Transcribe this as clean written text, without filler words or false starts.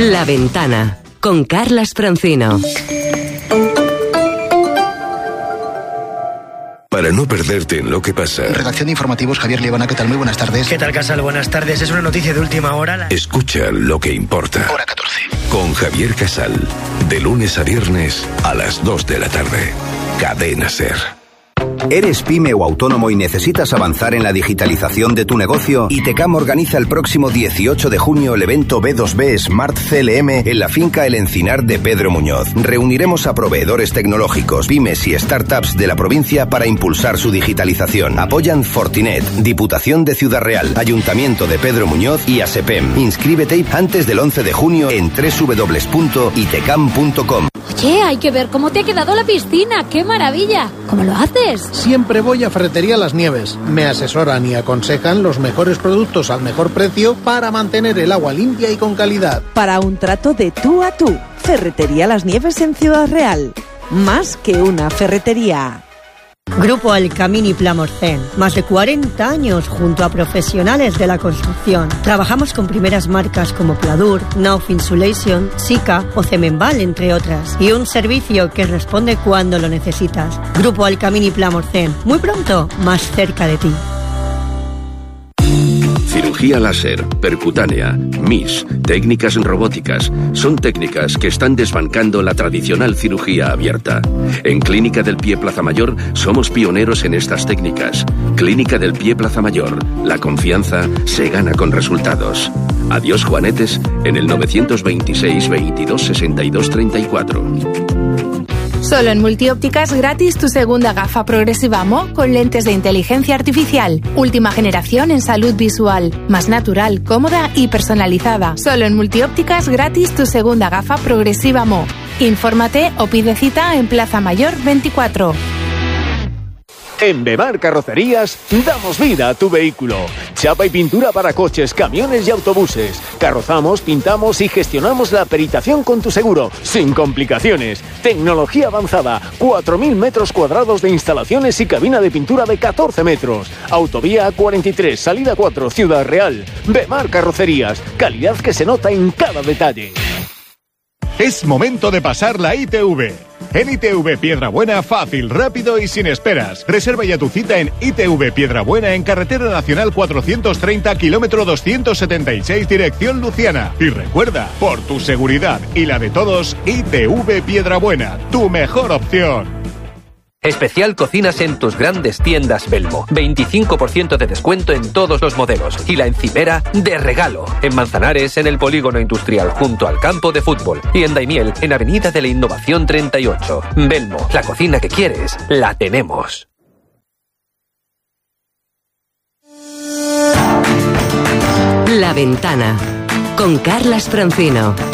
La Ventana, con Carlas Francino. Para no perderte en lo que pasa. Redacción de informativos, Javier Liebana, ¿qué tal? Muy buenas tardes. ¿Qué tal, Casal? Buenas tardes. Es una noticia de última hora. Escucha lo que importa. Hora 14. Con Javier Casal. De lunes a viernes a las 2 de la tarde. Cadena SER. ¿Eres pyme o autónomo y necesitas avanzar en la digitalización de tu negocio? ITECAM organiza el próximo 18 de junio el evento B2B Smart CLM en la finca El Encinar de Pedro Muñoz. Reuniremos a proveedores tecnológicos, pymes y startups de la provincia para impulsar su digitalización. Apoyan Fortinet, Diputación de Ciudad Real, Ayuntamiento de Pedro Muñoz y ASEPEM. Inscríbete antes del 11 de junio en www.itecam.com. Oye, hay que ver cómo te ha quedado la piscina. ¡Qué maravilla! ¿Cómo lo haces? Siempre voy a Ferretería Las Nieves. Me asesoran y aconsejan los mejores productos al mejor precio para mantener el agua limpia y con calidad. Para un trato de tú a tú. Ferretería Las Nieves en Ciudad Real. Más que una ferretería. Grupo Alcamini Plamorcén. Más de 40 años junto a profesionales de la construcción. Trabajamos con primeras marcas como Pladur, Nauf Insulation, Sika o Cemenval, entre otras. Y un servicio que responde cuando lo necesitas. Grupo Alcamini Plamorcén. Muy pronto, más cerca de ti. Cirugía láser, percutánea, MIS, técnicas robóticas, son técnicas que están desbancando la tradicional cirugía abierta. En Clínica del Pie Plaza Mayor somos pioneros en estas técnicas. Clínica del Pie Plaza Mayor, la confianza se gana con resultados. Adiós Juanetes en el 926 22 62 34. Solo en Multiópticas gratis tu segunda gafa progresiva Mo con lentes de inteligencia artificial. Última generación en salud visual. Más natural, cómoda y personalizada. Solo en Multiópticas gratis tu segunda gafa progresiva Mo. Infórmate o pide cita en Plaza Mayor 24. En Bemar Carrocerías damos vida a tu vehículo. Chapa y pintura para coches, camiones y autobuses. Carrozamos, pintamos y gestionamos la peritación con tu seguro, sin complicaciones. Tecnología avanzada, 4.000 metros cuadrados de instalaciones y cabina de pintura de 14 metros. Autovía A43, salida 4, Ciudad Real. Bemar Carrocerías, calidad que se nota en cada detalle. Es momento de pasar la ITV. En ITV Piedrabuena, fácil, rápido y sin esperas. Reserva ya tu cita en ITV Piedrabuena en Carretera Nacional 430, kilómetro 276, dirección Luciana. Y recuerda, por tu seguridad y la de todos, ITV Piedrabuena, tu mejor opción. Especial cocinas en tus grandes tiendas Belmo. 25% de descuento en todos los modelos. Y la encimera de regalo. En Manzanares, en el Polígono Industrial, junto al campo de fútbol. Y en Daimiel, en Avenida de la Innovación 38. Belmo, la cocina que quieres, la tenemos. La Ventana, con Carlas Francino.